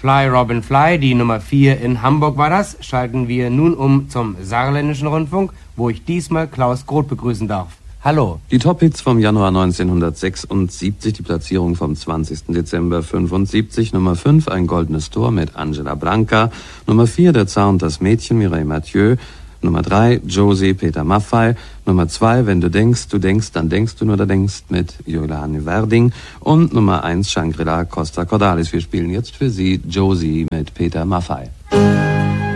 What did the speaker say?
Fly, Robin, Fly, die Nummer 4 in Hamburg war das. Schalten wir nun zum Saarländischen Rundfunk, wo ich diesmal Klaus Groth begrüßen darf. Hallo. Die Top-Hits vom Januar 1976, die Platzierung vom 20. Dezember 75, Nummer 5, Ein goldenes Tor mit Angela Branca, Nummer 4, Der Zar und das Mädchen, Mireille Mathieu, Nummer 3, Josie, Peter Maffay, Nummer 2, Wenn du denkst, dann denkst du nur, da denkst, mit Jolane Werding und Nummer 1, Shangri-La, Costa Cordalis. Wir spielen jetzt für Sie Josie mit Peter Maffay.